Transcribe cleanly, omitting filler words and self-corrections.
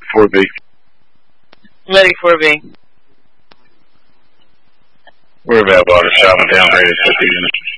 4B. Medic 4B. We're available to shop and down rate 50 units.